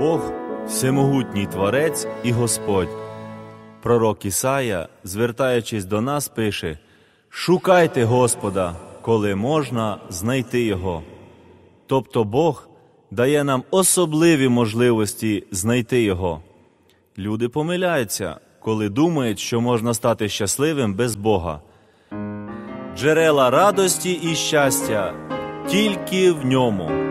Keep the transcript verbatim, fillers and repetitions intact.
Бог – всемогутній Творець і Господь. Пророк Ісая, звертаючись до нас, пише: «Шукайте Господа, коли можна знайти Його». Тобто Бог дає нам особливі можливості знайти Його. Люди помиляються, коли думають, що можна стати щасливим без Бога. Джерела радості і щастя тільки в Ньому.